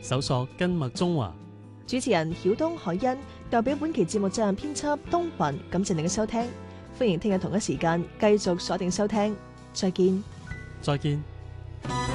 搜索根脈中華。 主持人曉東海欣代表本期節目責任編輯東雲，感謝您嘅收聽，歡迎聽日同一時間繼續鎖定收聽，再見。 再見。